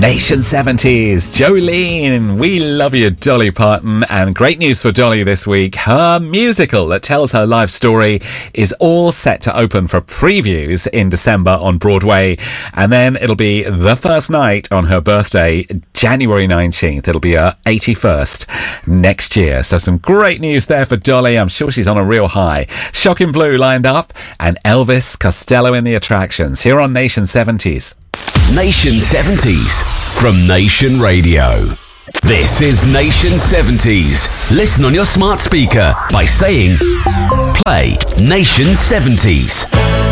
Nation 70s, Jolene, We Love You, Dolly Parton. And great news for Dolly this week. Her musical that tells her life story is all set to open for previews in December on Broadway. And then it'll be the first night on her birthday, January 19th. It'll be her 81st next year. So some great news there for Dolly. I'm sure she's on a real high. Shocking Blue lined up and Elvis Costello in the attractions here on Nation 70s. Nation 70s from Nation Radio. This is Nation 70s. Listen on your smart speaker by saying, play Nation 70s.